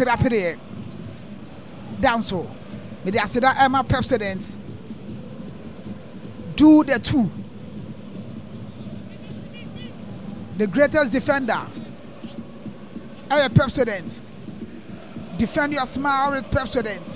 apere danso me dey aseda Emma Pepsodent do the two. The greatest defender Pepsodent. Defend your smile with Pepsodent.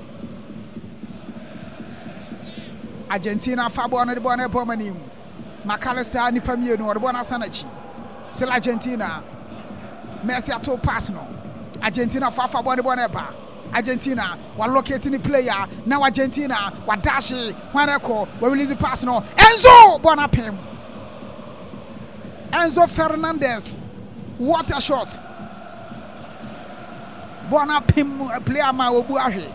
Argentina Fabo na de bona pomani McAllister ni pamie no de bona sanachi still Argentina Messi ato pass no Argentina Fabo de bona ba Argentina wa locate ni player now Argentina wa dash Juaneko we release the pass no Enzo bona pem Enzo Fernandez what a shot bona pem player ma obu ahwe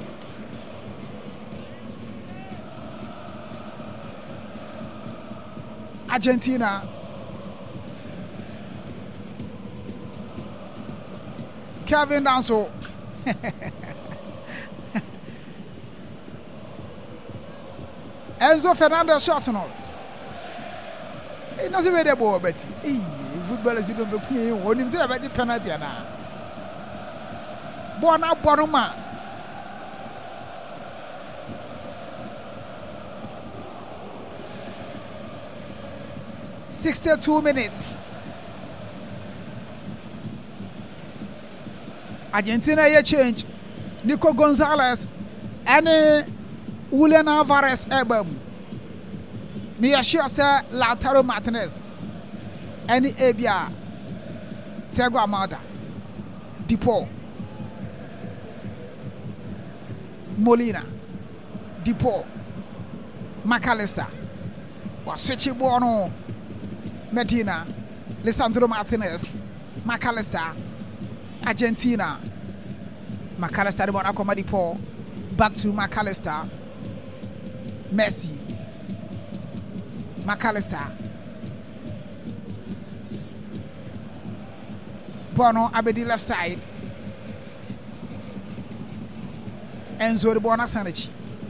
Argentina Kevin Danso Enzo Fernandez shot no it doesn't matter about Betty footballers you don't be playing on him say about the penalty na bona bonoma 62 minutes. Argentina here change. Nico Gonzalez and Julian Alvarez Ebem. Me assure say Lautaro Martinez. Any Abia Thiago Almada. Depo. Molina. Depo. McAllister. Was switching Bono. Medina, Lisandro Martinez, McAllister, Argentina, McAllister, the one Akomadi Paul, back to McAllister, Messi, McAllister, Bono Abedi left side, Enzo the Bona Sanachi,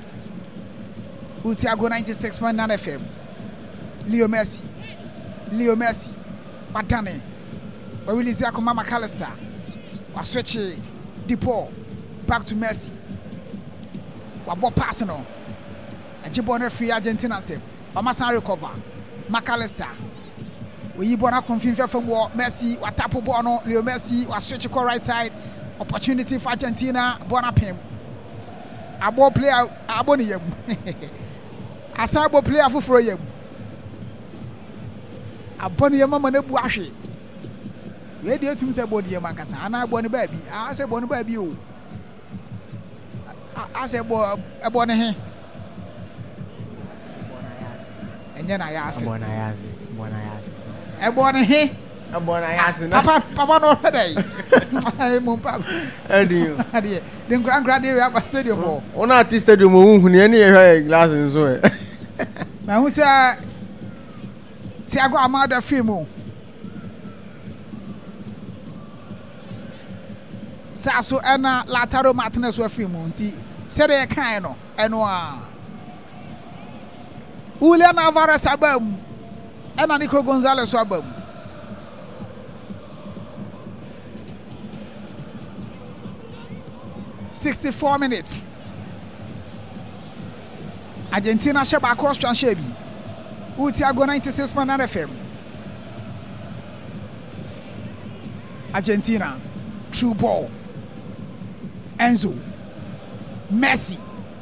Utiago 96.9 FM, Leo Messi. Leo Messi, Matane, but release Yakoma McAllister, was switching Depo back to Messi. What personal? And Jibona free Argentina say, Omasan recover. McAllister, we Bona confirm from war. Messi, what tapo Bono, Leo Messi, was switching right side. Opportunity for Argentina, Bona Pim. Abo player, Abonium. Asabo player for Froyem. Aboni yama mane bu ahwe we dey tumi say body yama kasa ana aboni ba bi a say boni ba bi o a say eboni he enye na ya ase eboni he eboni yase papa no hedai ai mo papa adi den grand dey we stadium o ona at stadium o hu ne ye hwa glass nso e ma hu say Thiago Almada Frimo Sasso ena Lautaro Martinez wa Frimo nti sere kan no eno a Julian Alvarez abam ena Nico Gonzalez abam 64 minutes Argentina sheba across Transhebi Utiago 96.9 FM. Argentina. True ball. Enzo. Messi.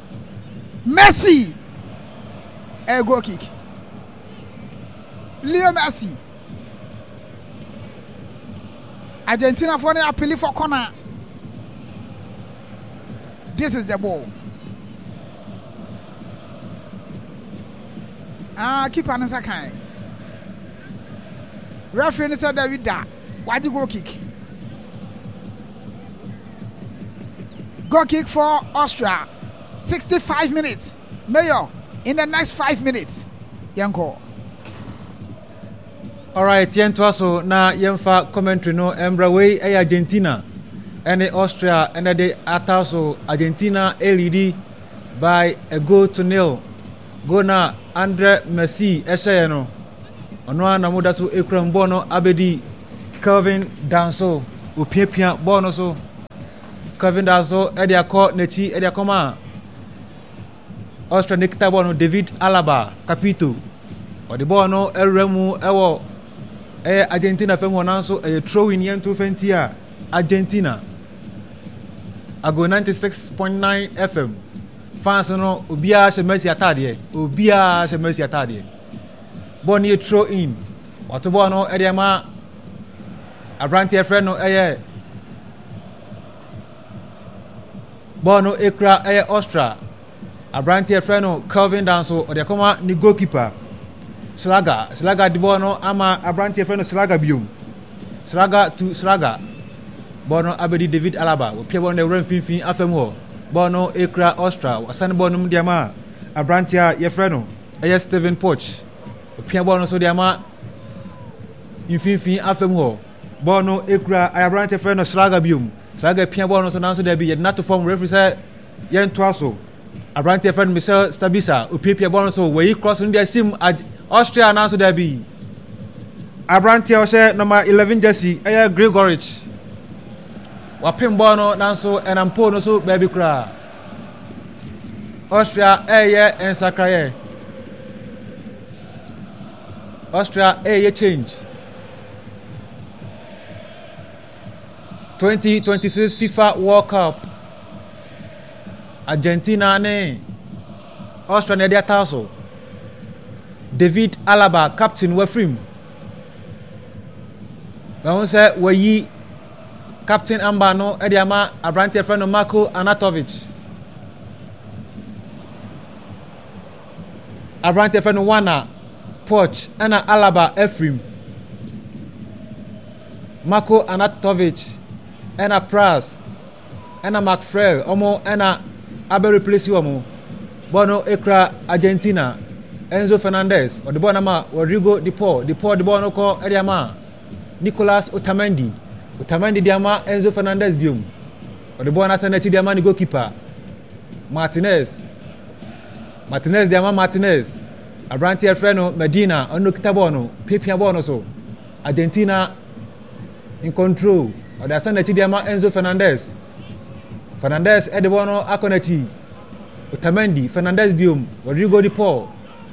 A goal kick. Leo Messi. Argentina for the appeal for corner. This is the ball. Keep an answer kind. Referee said that with that. Why do you go kick? Go kick for Austria. 65 minutes. Mayor, in the next 5 minutes. Yanko. Alright, Yentuaso na Yenfa commentary no Embraway Argentina and Austria and the Ataso Argentina LED by a goal to nil. Go na Andre Messi Eshayano Ono na muda so Bono Abedi Kelvin Danso Upiepia Bono so Kevin Danso edia ko nechi edia koma Austria nikita ball no David Alaba Capito or the ball no eremu ewo Argentina fem honanso throw in yen 220 Argentina ago 96.9 FM fans no obia she Messi atade ball no throw in what ball no edia ma Abranti friend no ball no ekra Austria Abranti friend no Calvin Danso or the koma ni goalkeeper Slaga di ball no ama Abranti friend no Slaga biom Slaga to Slaga ball no abedi David Alaba we pia ball no run finfin afem ho ball no ekra Austria wasan ball no dia ma Abranti ye friend no Steven Poch we pia ball no so dia ma finfin afem ho ball no ekra Abranti friend no Slaga biom Slaga pia ball no so nanso there be ye not to form referee say ye ntoaso Abranti friend Michel Stabisa upia ball no so we cross no dia sim Austria nanso there be Abranti o number 11 jersey Gregorich wapim ball no nanso enampo no so baby kra Austria ensakraye Austria change 2026 FIFA World Cup Argentina ne Austria ne dia taso David Alaba captain wafrim na say wayi captain amba no e dia ma Abranti friend Marko Anatovic Abranti friend Wana Poch ana Alaba Efrim Marko Anatovic ana Pras ana McFrel omo ana abe replace omo bono ekra Argentina Enzo Fernandez or the ball na Rodrigo Di Paul the ball no ko area ma Nicolas Otamendi di ama Enzo Fernandez biom or the ball na send di ama ni goalkeeper Martinez di ama Martinez Abranti Alfredo Medina ono kita ball no pepia ball no so Argentina in control or the send di ama Enzo Fernandez e the ball no akonachi Otamendi Fernandez biom Rodrigo Di Paul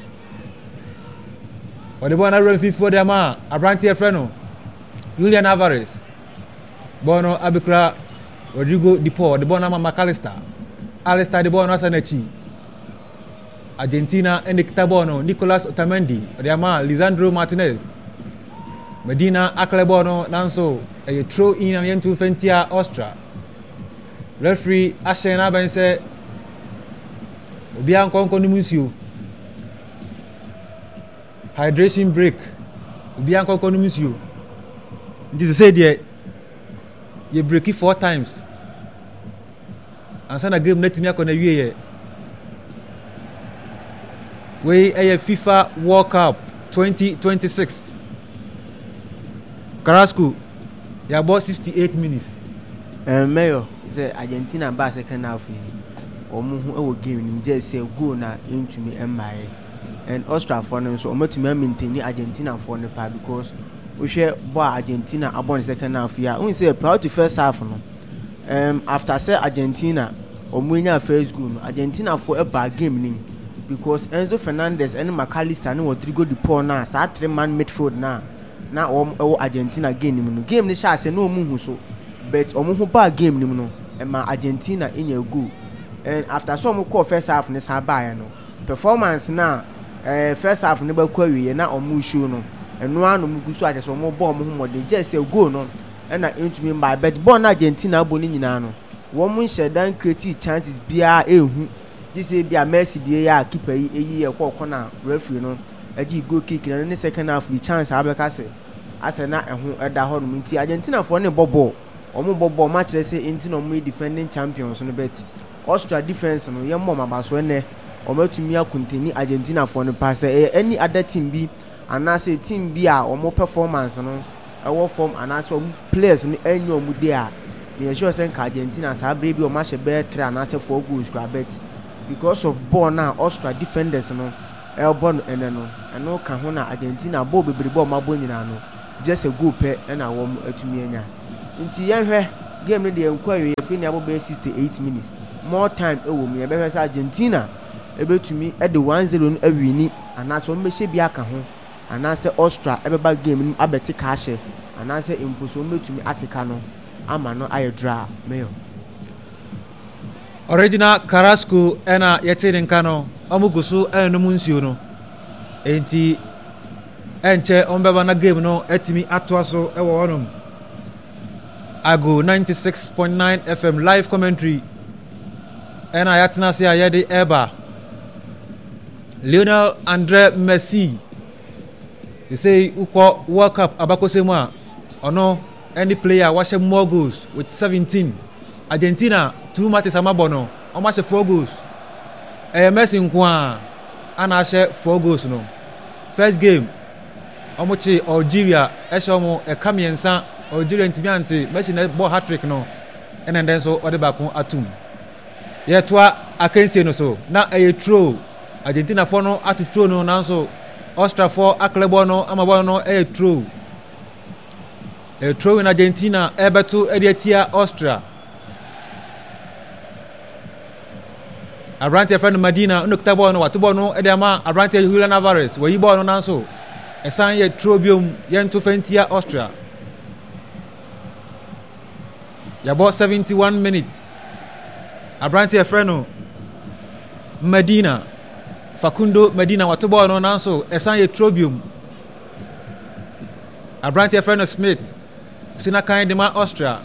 or the ball na run for the ama Abranti Alfredo Julian Alvarez bono abikra Rodrigo Di Paul the ball na McAllister Alistair the ball na sanachi Argentina and the kitabono Nicolas Otamendi the ama Lisandro Martinez Medina Aklebono nanso a throw in and to Fentia Austria referee Ashena Ben say Obian Konko Nimusio hydration break Obian Konko Nimusio this is said here you break it 4 times and sana game net me akona wie we a FIFA World Cup 2026 Carrasco ya about 68 minutes mayor the Argentina ba second half omo hu e game ni just say goal na into me MI and Austria for them so omo to maintain Argentina for the part because we share boy Argentina abon second half ya we say proud to first half no after say Argentina omunya first goal no Argentina for a bad game ni because Enzo Fernandez and McAllister and Rodrigo Di Paul na sa 3-man midfield na Argentina game ni game ni sha say no mu so but omo hu bad game ni no e ma Argentina in a goal and after so omo call first half ni sa ba ya no performance na first half ni ba kwawi na omo show no eno anu mu gusu aje so omo ball mo hu mo de just say goal no and na into me by but ball na Argentina abo ni nyina no wo mu nhyɛ dan create chances bia ehu this say bia Messi de ya keeper yi ekɔ na referee no agi goal kick na ne second half the chance abeka say ase na ehu eda hɔ no nti Argentina for ne bɔbɔ omo bɔbɔ match le say nti no mu defending champions no bet Austria defense no ye mo mabaso ne omo tumi akontini Argentina for no pass any other team bi ana say team bi a omo performance no ɛwɔ form ana say players no enyo mu dey a me sure say Argentina sa bre bi o ma hye be 3 ana say 4 goals kwa bet because of ball na Austria defenders no elbow no ene no eno ka ho na Argentina ball bebre ball ma bo nyina no just a goal pe na wo atumi anya nti ye hwe game no dey enquire e fi na abo 68 minutes more time e wo me e be hwesa Argentina e betumi e de 1-0 no awini anaso mmehye bi aka ho anase Austria e be ba game no abeti ka hye anase imposo betumi atika no ama no aye draw mayo original Carrasco ena yete nka no omugusu enu munsuo no enti enche ombeba na game no etimi atoaso e wo wonom Ago 96.9 FM live commentary ena yatena se ayede eba Lionel Andre Messi they say uko World Cup abakosemu a ono any player wash more goals with 17 Argentina 2 matches amabono o match 4 goals Messi nkwa ana she 4 goals no first game omochi Algeria eshomo ekamiensa Algeria ntimiante Messi na ball hat-trick no and then so ode bakon atum yetwa akensie no so na throw Argentina for no at throw no na so Austria for aklebo no amabo no throw in Argentina ebeto ediatia Austria Abrante friend Medina unokta ball no watu ball no ediama Abrante Julian Alvarez we yi ball no na so esan ye throw biom ye nto fantia Austria ya ball 71 minutes Abrante friend Medina Facundo Medina watu ball no na so esan ye throw biom Abrante friend Smith sina kan de ma Austria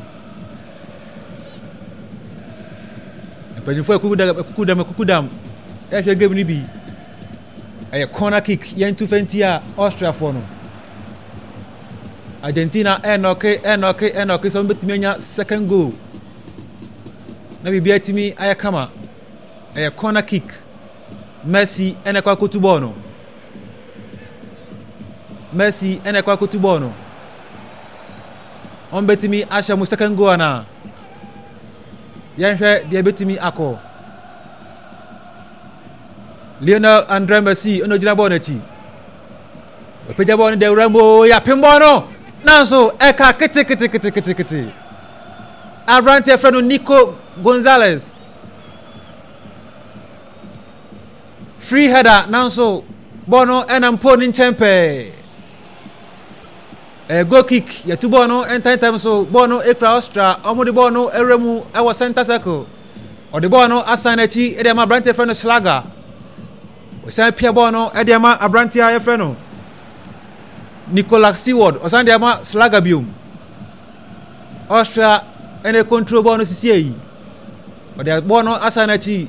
epanyifo kukudam ehwe game ni bi corner kick yen to fentia Austria for no Argentina enoke so betimi anya second goal na bibia timi ayakama corner kick Messi enekwa kotubo no Messi enekwa kotubo no on betimi asha mu second goal na yenhwe de betimi akọ Lionel Andre Messi ono gina ball na chi opeja ball de Rambo ya pimbo no nanso eka kete Abrante Freno Nico Gonzalez free header nanso bono enampo ni nchempe goal kick ya tubo no time so bono ekra Austria omo bono eremu ewo center circle o de bono asanachi e de ma Abrante Freno Schlager o san pia bono e de ma Abrante ya Freno Nicolas Seward o san de ma Schlager bium Austria ene control bono sisi o de bono asanachi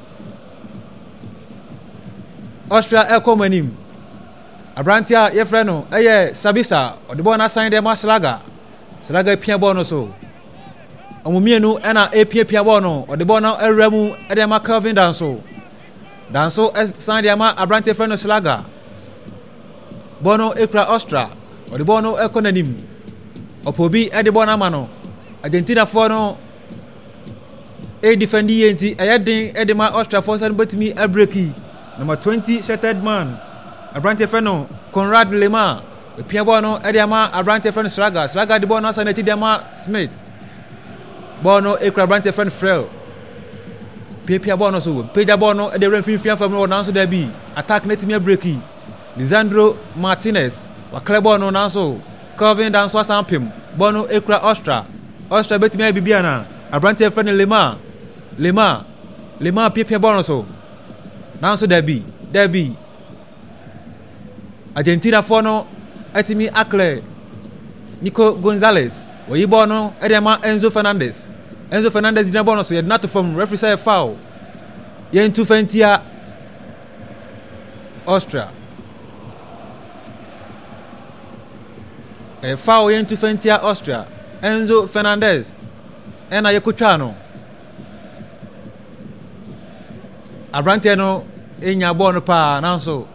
Austria e komanim Abrante ya Freno eye Sabisa o de bono asan de ma Schlager pia bono so omumienu ena pia bono o de bono eremu e de ma Calvin danso san de ma Abrante Freno Schlager bono ekra Austria o de bono ekonanim opobi e de bono amano Argentina for no defendi enti eyedin e de ma Austria for san betimi breaki number 20 shattered man Abrante Freno Conrad Lema pia bono e de ma Abrante Freno Schlager de bono san de ma Smith bono ekra Abrante Freno Frel pia bono so peja bono e de renfin fam no nanso da bi attack netimi breaki Lisandro Martinez wa klebo no nanso Calvin danso asampem bono ekra Austria betimi bibia na Abrante Freno Lema pia bono so nanso da bi Argentina for no etimi akle Nico Gonzalez we yi bono e de ma Enzo Fernandez dina bono so yet not from referee say foul yen to fentia Austria foul yen to fentia Austria Enzo Fernandez ena yekutwa no Abrante no enya bono pa nanso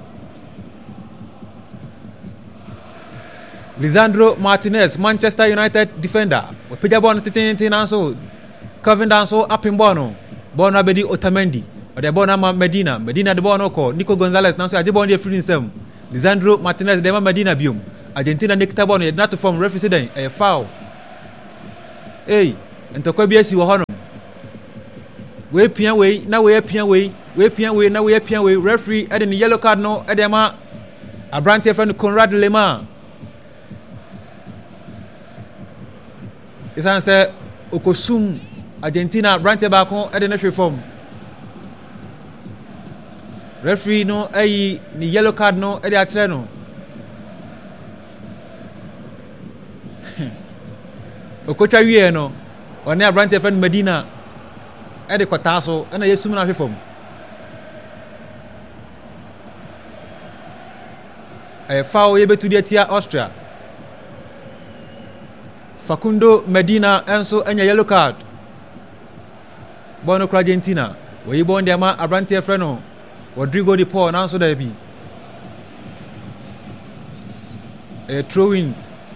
Lisandro Martinez Manchester United defender we peja bono tete nanso Calvin danso apin bono abedi Otamendi o de bono ma Medina de bono ko Nico Gonzalez nanso aje bono de free nsem Lisandro Martinez de ma Medina biom Argentina nekta bono yet not from referee den foul ntokwa bi asi wo ho no we pia we na we pia we na we pia we referee e de ne yellow card no e de ma abrante friend Conrad Lema isan say okosum Argentina abrante ba kon e de ne hwe form referee no ayi ni yellow card no e de a kire no okotwa wie no one abrante friend Medina e de kwata so na yesum na hwe form foul yebetu de tia Austria Facundo Medina enso enya yellow card bono kwa Argentina we bon de ma abrante friend no Rodrigo de Paul na so da bi throwing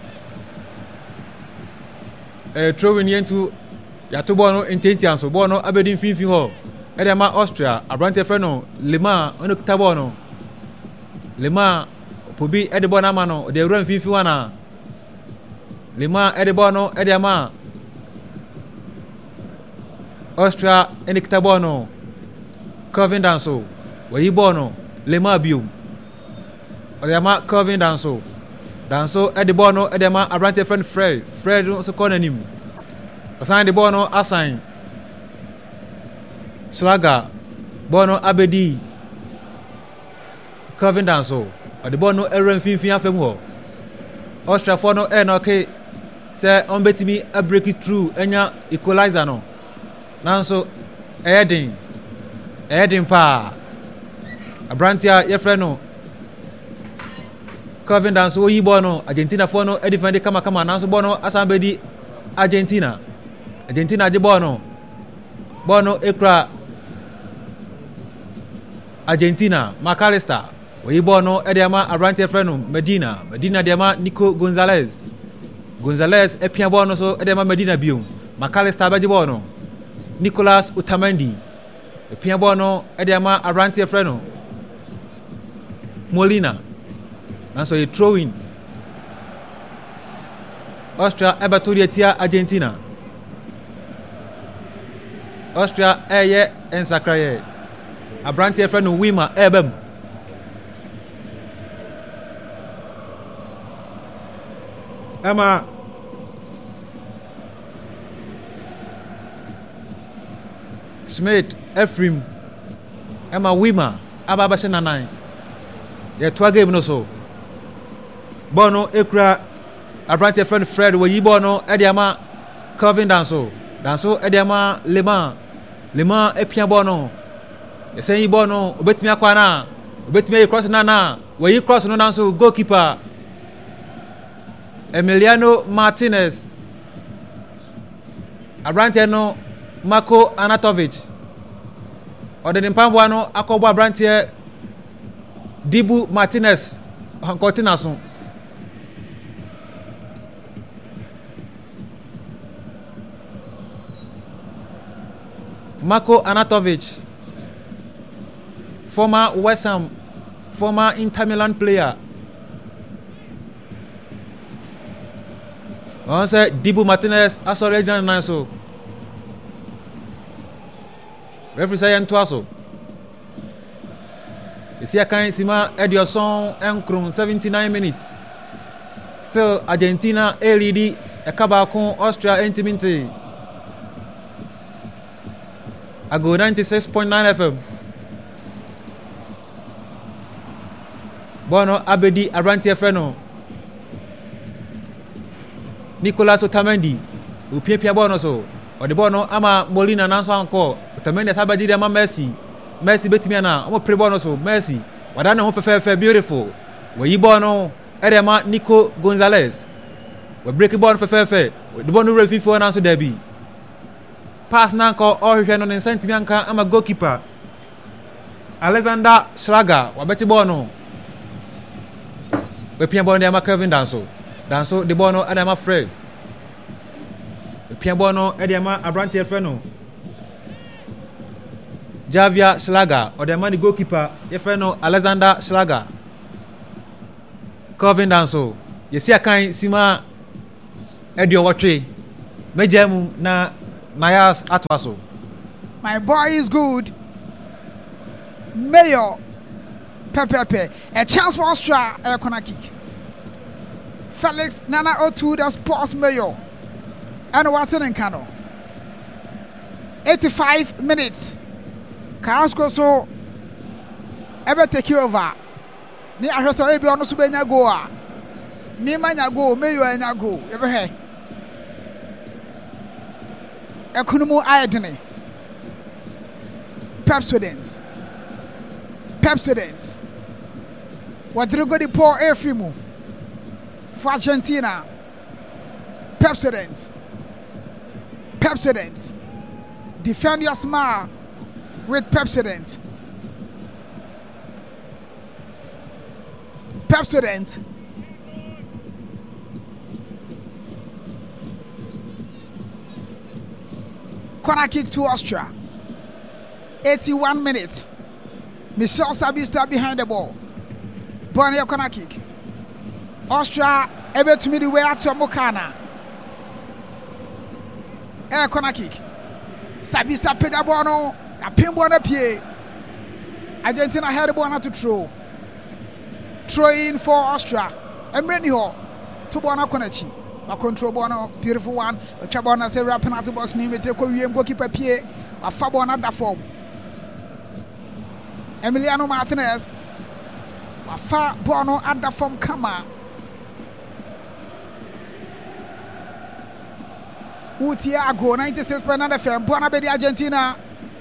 yentu yato bono intenti anso bono abedin finfin ho e de ma Austria abrante friend no Lema ono kuta bono Lema pobi e de bono ama no de ewura finfin wana Lema e de bono e de ma Austria ene kuta bono Kevin Danso we bono Lema biom o de ma Kevin Danso e de bono e de ma abrante friend Fred so corner nim asan de bono asan Slaga bono abedi Kevin Danso o de bono eren finfin afem ho Austria for no e no ke say on betimi a break it through enya equalizer no nanso Edin pa abrantia ye frɛ no Kevin Danso wo yi bono Argentina for no e defend kama nanso bono asan bedi Argentina je bono ekra Argentina McAllister we bono e de ma abrante friend no Medina de ma Nico Gonzalez e pia bono so e de ma Medina biom McAllister ba je bono Nicolas Otamendi e pia bono e de ma abrante friend no Molina nanso e throwing Austria e batoria tia Argentina Austria eye ensakraye abrante friend no Wima ebem ama Smith Ephraim ama Wima ababa se nanan ye to game no so bono ekura abrante friend Fred we yi bono e de ama Kevin Danso e de ama Lema epia bono ye sen yi bono obetimi akwa na obetimi cross na we yi cross no Danso goalkeeper Emiliano Martinez abrante no Marco Anatovic odeni mpambo no akobo abrante Dibu Martinez hankotina so Marco Anatovic former West Ham former Inter Milan player on say Dibu Martinez asore jan so referee say Antoaso isi akan sima Edison enkron 79 minutes still Argentina lead ekaba kon Austria intimate ago 96.9 FM bono abedi abrante freno Nicolas Otamendi upiepia bono so o de bono ama Molina nanso anko Otamendi sabadi de ama Messi betimi na o pre bono so Messi wada na ho fefe beautiful we yi bono erema Nico Gonzalez we break bono fefe de bono re fifo nanso dabi pass na ko o hwehwe no nsentimi anka ama goalkeeper Alexander Schlager wabeti bono we pia bono de ama Kevin Danso de bono adama Fred pia bono edema abrante freno Javier Schlager odema ni goalkeeper e freno Alexander Schlager Kevin Danso yesi akan sima edio wotwe mejam na Nayas Atwaso. My boy is good. Mayor Pepe. A chance for Austria. A corner kick. Felix Nana Otu, the sports mayor. And Watson and Kano. 85 minutes. Carrasco so ever take you over. Ni ahweso ebi ono so benya go a. Ni manya go, mayor enya go. Ebe he. Ekonomu ayedene. Pepsodent. Wadre go di Paul Efrimu for Argentina. Pepsodent. Defend your smile with Pepsodent. Corner kick to Austria. 81 minutes. Michel Sabista behind the ball. Bonnie corner kick. Austria able to meet the way out to Mokana. Corner kick. Sabista pega bono. A pin bono pie. Argentina had the ball to throw. Throw in for Austria. And bring ho to Bono Konachi. A control Bono, beautiful one. A Chabona say penalty box me with the Korean goalkeeper Pierre. A Fabona da form. Emiliano Martinez. A far Bono at the form Kama. Utiago 96.9 FM. Bona Bedi Argentina.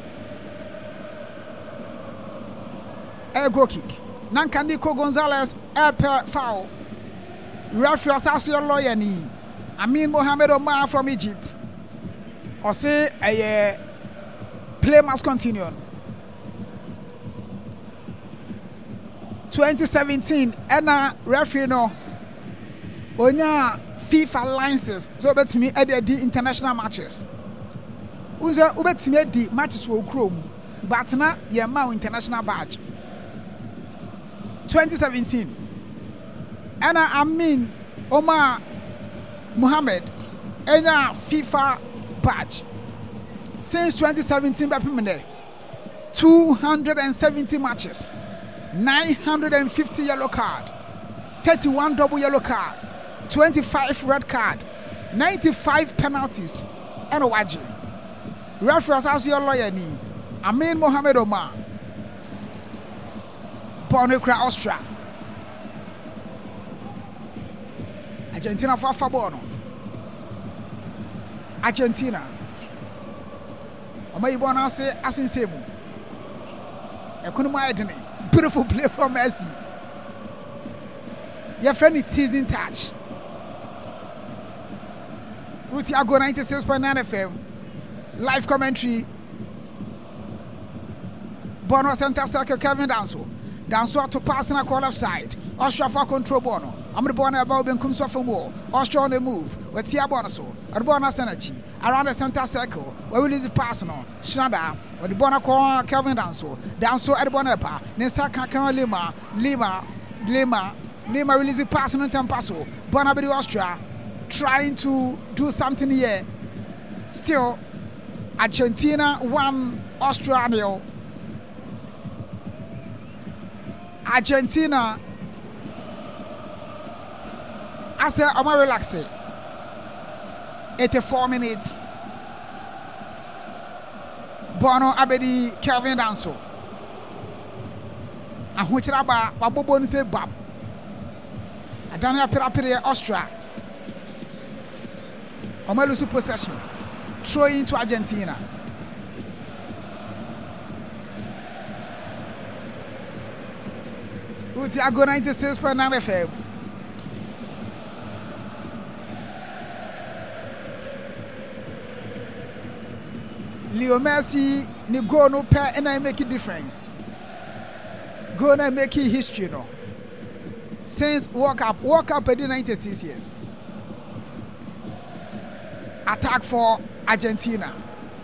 A goal kick. Nankandiko Gonzalez air foul. Referee Asasio lawyer ni Amin Mohamed Omar from Egypt. Or say a play must continue. 2017 Ena referee no Onya FIFA licenses so bet me at the international matches. Unza ubet me di matches wo Chrome but na yema international badge. 2017 and Amin Omar Mohamed enya FIFA badge since 2017 by 270 matches, 950 yellow card, 31 double yellow card, 25 red card, 95 penalties and a waji. Reference as your lawyer ni Amin Mohamed Omar Bonukra Austria. Argentina for Fabono. Argentina. Omayibona say Asinsemu. Ekunuma Edene. Beautiful play from Messi. Your friend is teasing touch. Utiago 96.9 FM. Live commentary. Bono center circle Kevin Danso. Danso to pass in a call left side. Austria for control Bono. I'm the Bono about Ben comes off from war. Austria on the move. With Tia Bonaso. Arbona Senachi. Around the center circle. Where will is personal? Schneider. With the Bono call Kevin Danso. Danso at Bonepa. Nessa Kakan Lima release the personal Tampaso. Bonabidi Austria trying to do something here. Still, Argentina 1, Austria 0. Argentina, I say, I'm relaxing. 84 minutes. Bono Abedi Kelvin Danso. And which raba, Babobon say Bab. Adania Pirapiri Austria. Omelusu possession. Throw into Argentina. Utiago 96.9 FM. Leo Messi ni go no pair and I make a difference. Go and make history no. Since World Cup in 96 years. Attack for Argentina.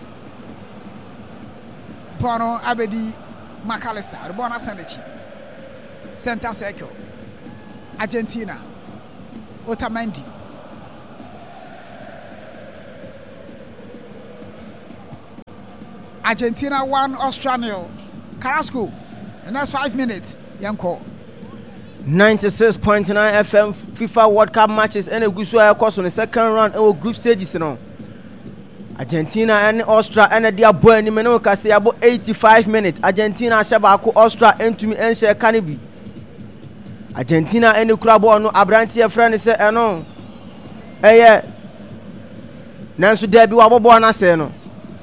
Bono Abedi McAllister, Bono Senachi. Center circle. Argentina. Otamendi. Argentina 1, Austria 0. Carrasco, the next 5 minutes, Yanko. 96.9 FM FIFA World Cup matches and a good so course on the second round of group stages. Argentina and Austria and their boy in Menoka say about 85 minutes. Argentina Shabako Austria and to me and share Canibi. Argentina and the Crabo no Abrantia friend say no. Eh, Nansu Debbie Wabona say no.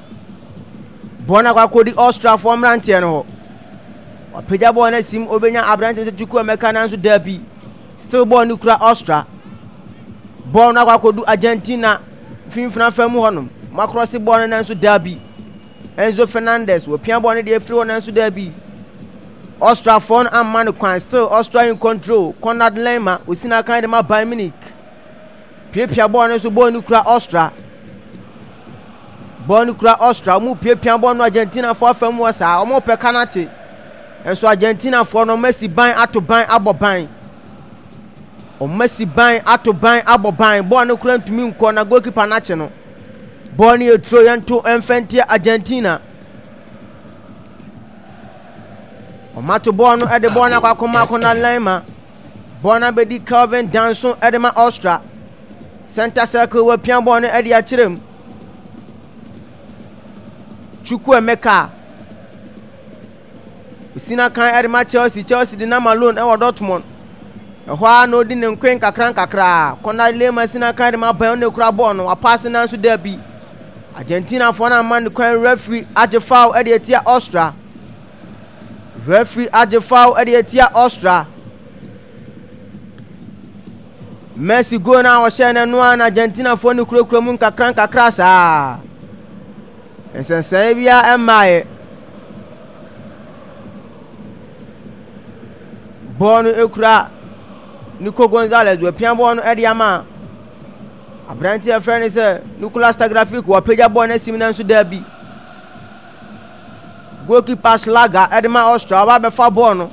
Bona kwa di Austria from Rantiano. Peja bona sim obenya Abrantia se tuku America Nansu Debbie. Still born nukra Austria. Bona kwa do Argentina finfina famu honum. Macrossy born Nansu Debbie. Enzo Fernandez will pian born the free one Nansu Debbie. Austria phone and man can still Austria in control. Conrad Lema we seen a kind of by Munich. Pia born so born nukra Austria. Born nukra Austria mu pia born Argentina for famu wasa omo pe kanate. And so Argentina for no Messi bang ato bang abo bang. O Messi bang ato bang abo bang. Born nukra to me nko na goalkeeper na che no. Born ye Troyan to Infantia Argentina. O mato born no e de born akwa koma kona Lema. Born abedi Calvin Danson edema Austria. Center circle we pian born e de achirem. Chukwu Emeka. Usina kan edema Chelsea di na Malone e wa Dortmund. E ho no di ne nkwen kakra. Kona Lema sina kan edema ban ne kura born wa pass na so derby. Argentina for na man kwan referee Ajefau e de etia Austria. Referee Ajefau e de etia Austria. Messi go na o share na no an Argentina for no kura mun kakra sa. Ensense bia emaye. Bonu ekura Nico Gonzalez we pian bonu e de ama. Abranti e friend say Nicolas Tagliafico wa peja bonu sim na nso derby. Goalkeeper Schlager Edema Austria ba be fa bonu.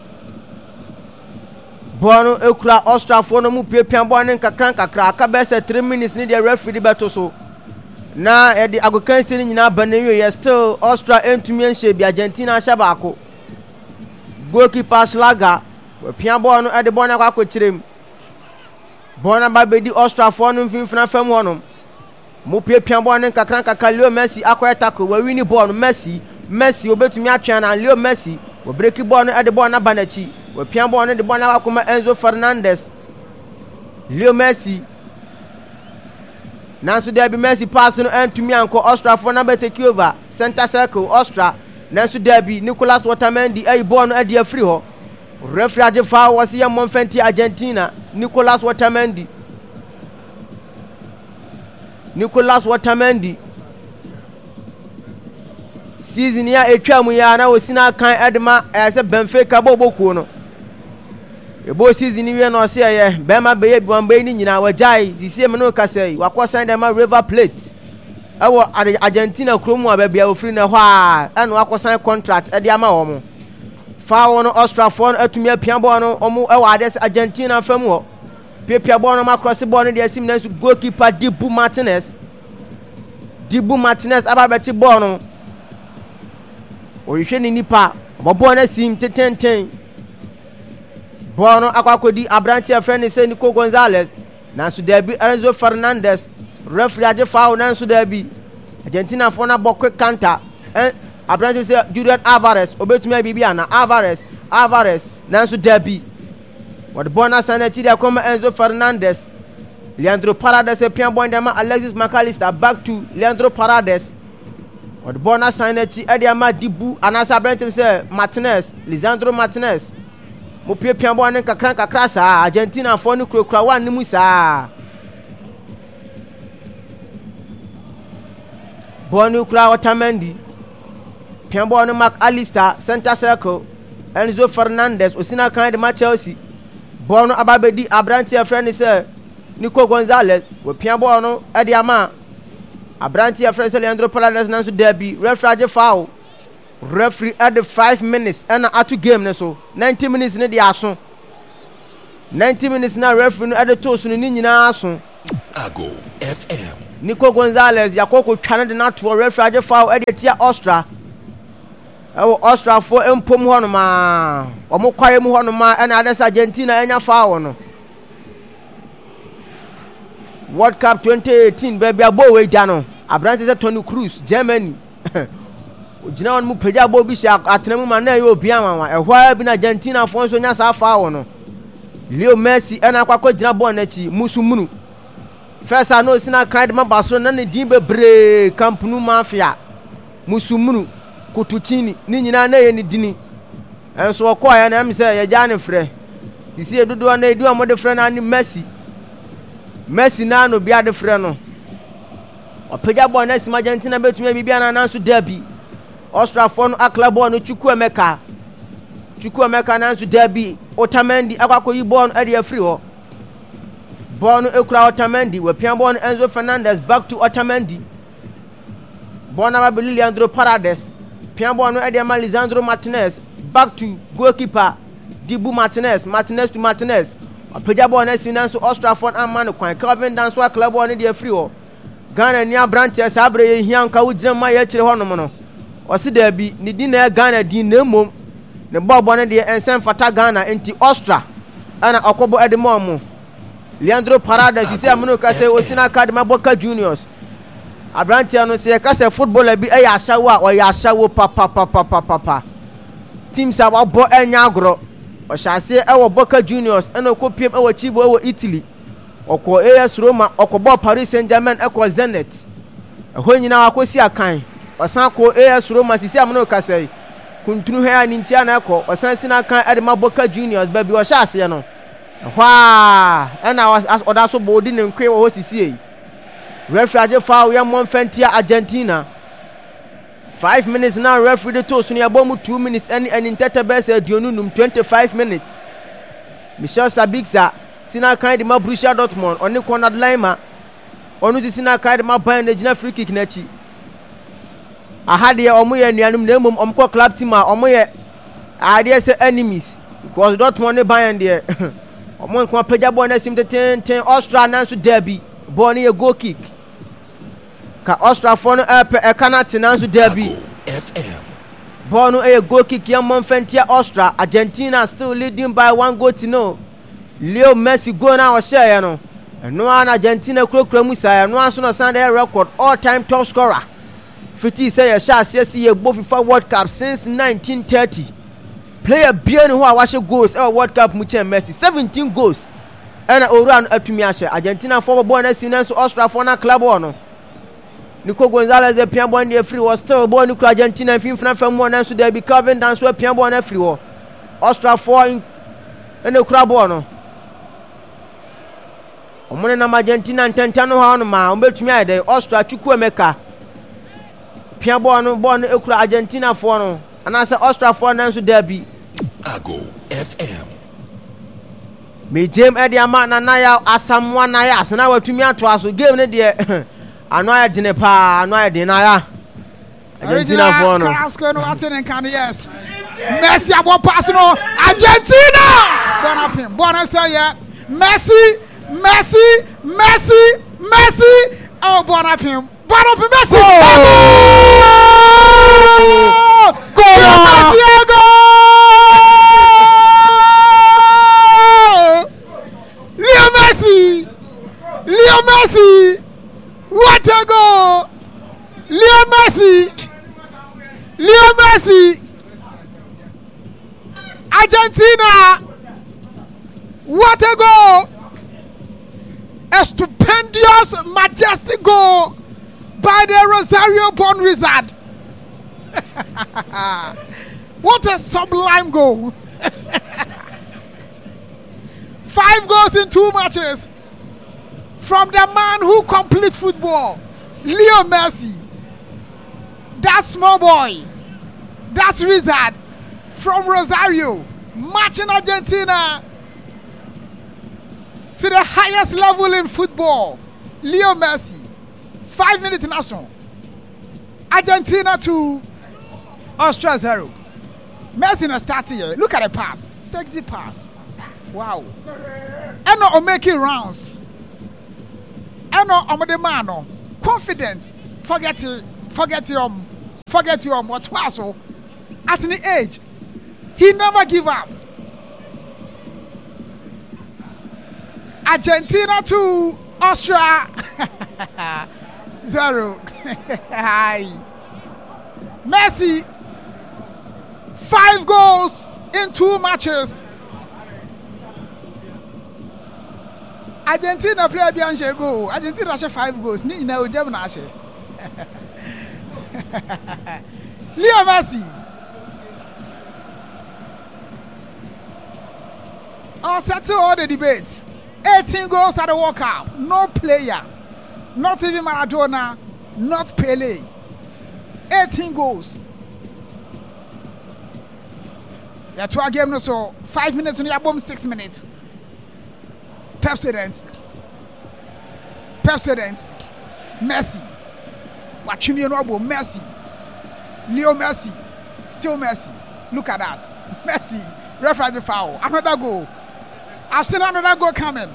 Bonu ekura Austria for no mu pian bonu kakra aka be say 3 minutes ni the referee beto so. Na e di agokansi ni nyina banenwe ye still Austria entumi enhye bi Argentina shabako. Goalkeeper Schlager we pian bonu e de bonu akwa kirem. Bona ba be di Austria for no finfina fam honum. Mo pian bonu kakra Leo Messi akwa tackle we win ball Messi obetumi atwa na Leo Messi we break ball no e de ball ba na chi we pian ball no de ball na akoma Enzo Fernandez. Leo Messi Nansu derby Messi pass no entumi anko Austria for number take over center circle Austria Nansu derby Nicolas Otamendi e ball no e de free ho referee Ajefau was here Monfenti Argentina Nicolas Otamendi season ya etwa mu ya na osina kan edema ese Benfica boboku no ebo season wi na ose ye bema be ye biwambe ni nyina wajai sisie me no kasai wakosan dem River Plate ewo Argentina kromu ababia ofiri na ho a eno wakosan contract e de ama wo mo fa wono Austria for atumi apian bo no omo ewo ades Argentina famu ho pepia bo no macross bo no de asim na goalkeeper Dibu Martinez ababechi bo no o yehwe ni nipa bo na sim tenten Bono akwakodi Abrantia friend say Nico Gonzalez Nansu derby Enzo Fernandez referee Ajefau Nansu derby Argentina for na bokwe counter Abrantia say Julian Alvarez obetumi bibia na Alvarez Nansu derby what bonus and Chile come Enzo Fernandez Leandro Paredes e pian boy dem Alexis McAllister back to Leandro Paredes what bonus and Ediama Dibu anasa Abrantia say Martinez Lisandro Martinez mo pian bo anen kakra sa Argentina for no kura wan nimu sa bonu kura Otamendi pian bo no McAllister center circle Enzo Fernandez osina kan de Chelsea bonu ababedi Abrantia friend say Nico Gonzalez we pian bo no e de ama Abrantia friend say Leandro Paredes nanso derby referee foul referee at the 5 minutes and atu game ne so 90 minutes ne de aso 90 minutes na referee at the toast no ni nyina aso Ago FM Nico Gonzalez yakoko twane de na to referee foul e de tia Austria Austria for empom ho no ma omo kwaye mu ho no ma na ades Argentina enya foul no World Cup 2018 baby abo we ja no abrante se Toni Kroos Germany ogina won mu pagya abo bi sha atenemu ma na ye obi anwa ehwa bi na Argentina fo so nya sa foul no Leo Messi ena kwakọ gina ball na chi musumunu first I know sina kind man Barcelona na ne din bebre Camp Nou mafia musumunu kutuchini ni nyina na ye ni dini enso okọ ya na em se ye ja ne frɛ sisi edudo na edu amode frɛ na ni Messi na no bia de frɛ no opagya ball na sima Argentina betumi bibia na nanso derby Austria for no akla ball no Chukwuemeka na nanso derby Otamendi akwakọ yi ball no e de afiri ho ball no ekura Otamendi we pian ball no Enzo Fernandez back to Otamendi ball na ba Leandro Paredes pian ball no e de Lisandro Martinez back to goalkeeper Dibu Martinez to Martinez opagya ball na sin nanso Austria for amman kwan Calvin Dance wa club ball no de afiri ho Ghana ni abrante sabre ye hia nka wo gyina ma ye kire ho no mo no osi da bi ni di na Ghana di na mom ne bobo ne de ensem fata Ghana enti Austria ana okobo edemo mo Leandro Paredes si amuno ka se osina Academy Boca Juniors abrante no se ka se footballer bi e ya hyawo a o ya hyawo papa teams aba bo enya agro o hyase e wo Boca Juniors ena okopiem e wo Chievo e wo Italy oko AS Roma okobo Paris Saint-Germain e ko Zenit ho nyina akosi akan osan ko AS Roma si amuno ka se kuntunu he ani ntia na ekọ osan sina kan Edema Boca Juniors ba bi o hyase no hwa ena oda so bodi ne nkwe wo sisi referee foul ya Monfentia Argentina 5 minutes now referee de to so ne abom 2 minutes any intete best adionunum 25 minutes Michel Sabitzer sina kan de Borussia Dortmund oni Konrad Laimer onu ti sina kan de Bayern na gina free kick na chi ahade omo ye nuanum na emom omko club team a omo ye ahade se enemies because Dortmund ne Bayern de omo nko pagya ball na sim ten Austria nanso derby ball ne goal kick ka Austria for no e kanate nanso derby FM ball no e goal kick ya Monfentia Austria Argentina still leading by 1 goal to no Leo Messi go na o share no eno an Argentina krokra musa eno aso no Sunday record all time top scorer 50 say ya sha see ye bo FIFA World Cup since 1930 player bien who a washe goals e World Cup mu chen Messi 17 goals ena oran atumi ahye Argentina for ball na sin so Austria for na club no Nico Gonzalez e pian ball na free was still ball ni Argentina finfina fam mo na so there be Calvin Dance we pian ball na free ho Austria for ena kura ball no omone na Argentina ntentano ha no ma ombetumi ade Austria Chukwuemeka pian ball no ekura Argentina for no anase Austria for na so derby Ago FM me James Ediama na ya asamwa na ya asena watumi ato aso game ne de ano ya dine pa ano ya dine ya Argentina for no Carrasco no atene kan yes Messi abo pass no Argentina bona say yeah Messi oh bona pim Messi Leo Messi what a goal Leo Messi Argentina what a goal a stupendous majestic goal by the Rosario born wizard what a sublime goal 5 goals in 2 matches from the man who completes football, Leo Messi. That small boy, that wizard from Rosario, marching Argentina to the highest level in football. Leo Messi, 5-minute international. Argentina 2, Austria 0. Messi in a starting here. Look at the pass, sexy pass. Wow. And not making rounds. And not on the man. confident. Forget what was at the age. He never give up. Argentina 2, Austria 0. Messi 5 goals in 2 matches. Argentina play Bianche go. Argentina share 5 goals. Ni na ojam na share. Leo Messi. I'll settle all the debates. 18 goals at the World Cup. No player. Not even Maradona. Not Pele. 18 goals. Yeah, 2 game no so 5 minutes on your bomb 6 minutes. President Messi. Watch him, Messi. Leo Messi. Still Messi. Look at that. Messi. Referee the foul. Another goal. I've seen another goal coming.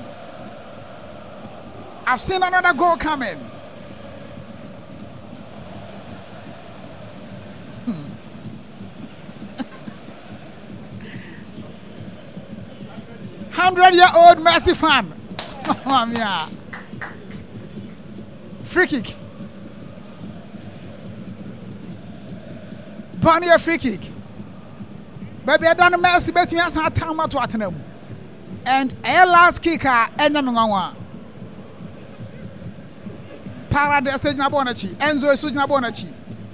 100-year-old Messi fan. Oh, yeah. Free kick. Bonnier free kick. Baby, I done Messi, but me as a time to Tottenham. And a last kicker, and the Mangwa. Paradise Nabonachi, Enzo Sunabonachi.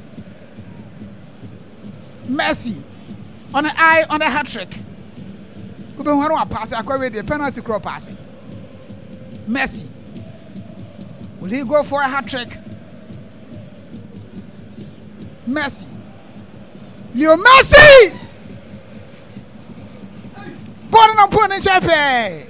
Messi on an eye on a hat trick. We don't want to pass the penalty crop passing. Messi. Will he go for a hat trick? Messi. Leo Messi! Born on Pony Chepe.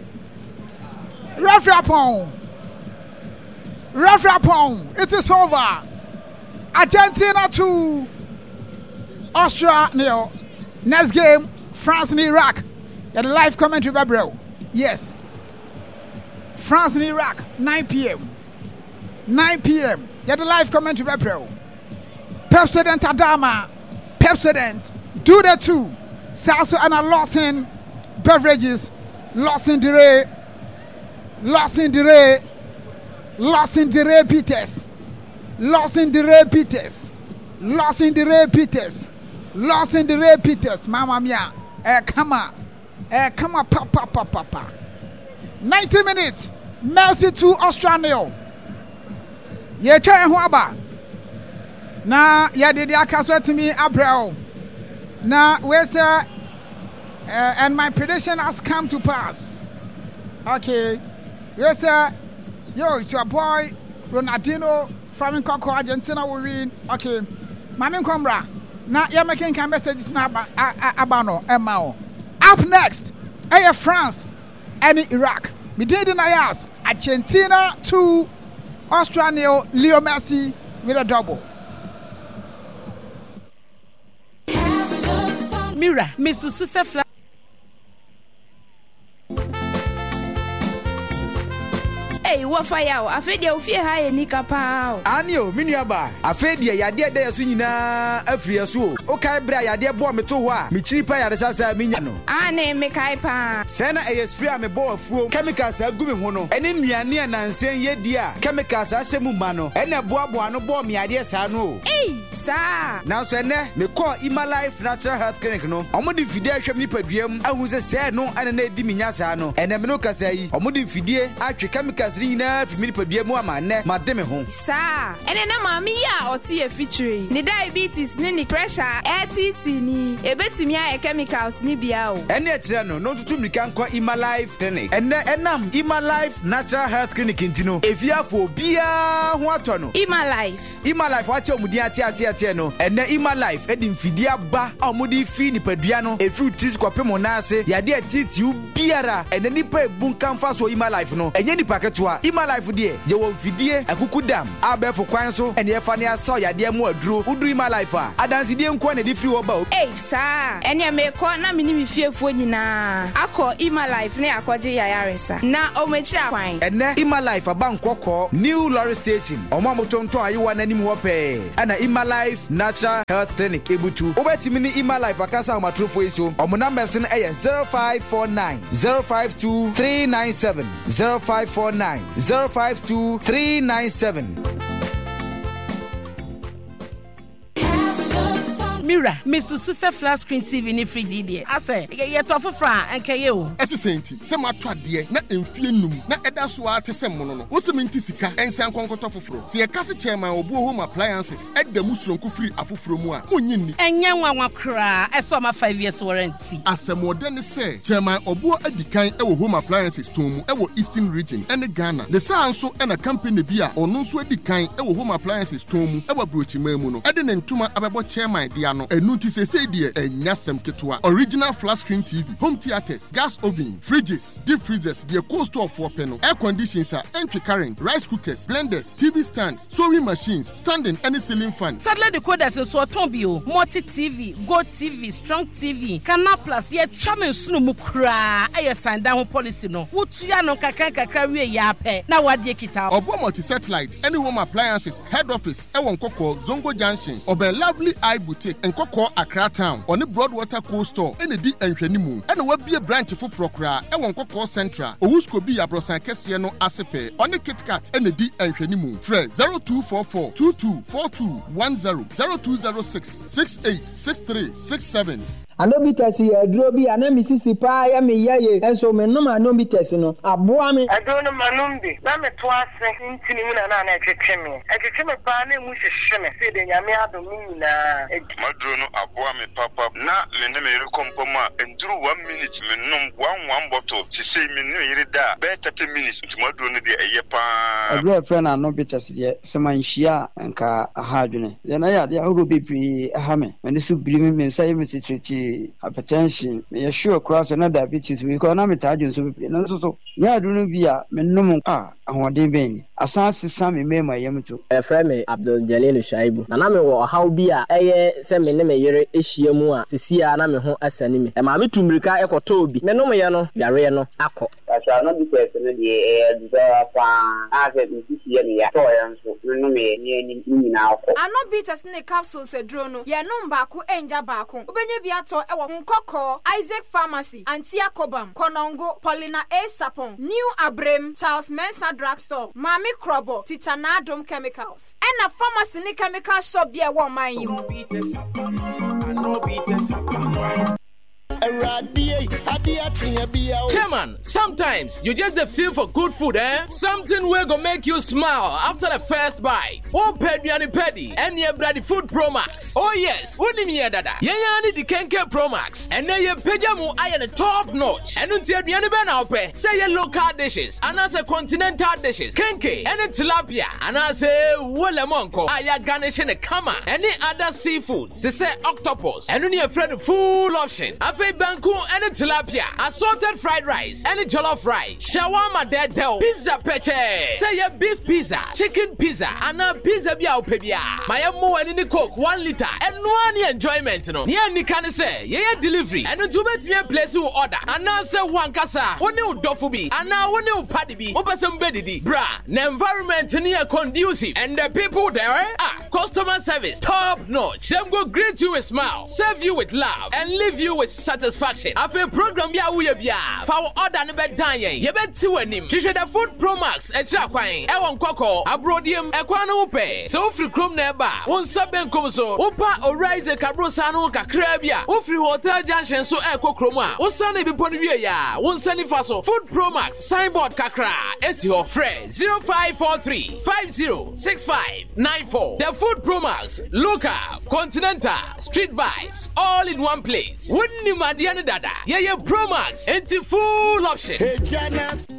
Referee upon. It is over. Argentina 2. Austria 0. Next game, France and Iraq. The live commentary by bro. Yes. France and Iraq, 9 p.m. 9 p.m. Get the live commentary by bro. President Adama. President. Do the 2. Sasso and Lawson. Beverages. Lawson Dire. Peters. Mama mia. Come on, papa. 90 minutes. Messi to Australia. Ye try ho aba. Na ye did akaso to me Abrao. Na we say and my prediction has come to pass. Okay. Yes sir. Yo, it's your boy Ronaldinho from Argentina will win. Okay. Mami Kombra. Now you're making messages now Abano Emao. Up next, France and Iraq. We did in Ayas. Argentina 2, Australia, Leo Messi with a double. Mira, Misusu Sefla. Wafaya afedia ofie ha enika paa anio minuaba afedia yade da yaso nyina afia so o kai bra yade bo me to ho a me chiri pa yade sasa minya no ane me kai paa sena spray me bo afuo chemicals agu me ho no ene nnuane anansen yedi a chemicals asemu ma no ene boaboa no bo me yade sa no sa now so ene me call Ima Life Natural Health Clinic no omodi fidie ahwem ni paduam ahu se no ene na edi minya sa no ene me no kasa yi omodi fidie atwe chemicals na fi paduam ama ne mademe ho sa ene na mami ya oti e feature ni diabetes ni pressure ATT ni ebetimi a chemicals ni bia o ene e kire no tutu mika nko Ima Life Clinic ene enam Ima Life Natural Health Clinic ntino efiafo bia ho atono Ima Life wati omudi ate no ene Ima Life edi mfidi aba omudi fi ni padua no efi utis kwapemo na ase yade atiti biara ene nipa ebunka mfa so Ima Life no enye ni paketo a Ima Life die je wo vidie akuku dam abefo kwan so ene ye fa ne asa yade mu aduro udu Ima Life a adanse die nko na di free wo ba o sa ene me ko na me ni me fiefo nyina akọ Ima Life ne akọje yayaresa na omechi akwan ene Ima Life abankọkọ New Lorry Station omamotonto ayewa nanim ho pe ana Ima Life Natural Health Clinic ebutu obetimi ni Ima Life akasa omatrofo iso omuna mesin eye 0549 052 397 0549 052 397. Mira, Mrs. Susa flat screen TV ni free DD. I say, ye tofu fra enke ye o. Esisenti, se ma twa de na emfie num na eda so a tese mono no. Wo se minti sika ensan konkoto foforo. Se ye kase chairman obu home appliances, edda musronko free afoforo mu a monyi ni. Enye nwanwa kra, eso ma 5 years warranty. Asemode ne se chairman obu adikan e wo home appliances tomu e wo Eastern region ene Ghana. Le sa anso e na company bi a ono nso adikan e wo home appliances tomu e wa brochima mu no. Ede ne ntuma abebo chairman dia no enuti sese die enyasem ketwa original flat screen TV home theaters gas oven fridges deep freezers die cold store for panel air conditioners entry current rice cookers blenders TV stands sewing machines standing any ceiling fan sadly the coders so otonbio multi TV go TV strong TV Canal Plus ye twamen sunu mu kra aye sanda ho policy no wutua no kakra wie ya pe na wade kita obo multi satellite any home appliances head office e won kokko Zongo Junction oben Lovely Eye Boutique Nkoko Accra Town on the Broadwater Coast Store ene di enhwanimu ene wabie branch foforo kra e won Nkoko Central Owusko bi abrosan kese no asepe on the KitKat ene di enhwanimu frɛ 0244 224210 0206 686367 Anobitas ye drobi anamisisi pa ya me yaye enso me no anobitas no aboa me adono manumbi na me to ase ntini mu na etwetwe me pa na mu hwehwe me se de nyame adom nyina madrono aboa me papa na me ne me rekompoma enduru 1 minute me nom one bottle ti say me no yiri da be 30 minutes madrono de eye pa adro friend anobitas ye se manhia nka ahadwene de na ya de ahoro bepi ahame me so biri me say me treat hypertension me sure cross na diabetes we ko na me tajo so bepi na so ya adro bia me nom ahoden ben asase same me ma yemto friend me Abdul Jalil Shaibu na me wo how bia eye se me ne me yere ehia mu a sesia na me ho asani me ma me tumrika ekoto obi me no me ye no yare no akọ Asha no be person dey desire fa ase nti ye ne ya to yan so no me ni na akọ Anobitas ne capsules edro no ye no mbaako enja baako obenye bi ato e wo Nkoko Isaac Pharmacy Antia Kobam Konongo Paulina A Sapon New Abrem Charles Mensa Drugstore Mami Krobo Teacher Nadom Chemicals and a pharmacy ni chemical shop bi e wo man yi Chairman, sometimes you just feel for good food, eh? Something will go make you smile after the first bite. Oh, Pedi, and your bloody food Pro Max. Oh, yes, wouldn't me dada. Yayani the Kenke Pro Max, and then your Pejamu iron a top notch. And until the Aniban Alpe, say your local dishes, and as a continental dishes, Kenke, and a tilapia, and I say, Wolamonko, Aya garnish and a kama, any other seafood, say octopus, and only a friend full option. Banku and a tilapia, assorted fried rice, and a jollof rice, shawarma dead del, pizza peche, say a beef pizza, chicken pizza, and a pizza biao pebia. My amo and in the coke 1 liter, and one enjoyment no. Near ni can say, yeah delivery, and to bet me a place you order, and now say one casa, one new dofubi, and now one new paddy be, open some beddy, bra, the environment near conducive, and the people there, customer service, top notch, them go greet you with smile, serve you with love, and leave you with satisfaction. After program ya we bia for order ne be dan yen ye beti wanim hwehwe the food Pro Max e kira kwan e won kokko abrodiem e kwan no pe so free krom na eba won saben kom so opa Orize Cabrosa no kakra bia wo free Hotel Junction so e kokrom a wo san e bi pon wie ya won sani fa so food Pro Max signboard kakra esi ho frɛ 0543 506594 the food Pro Max local continental street vibes all in one place. Wouldn't you Diana Dada, yeah, Pro Max, anti full option.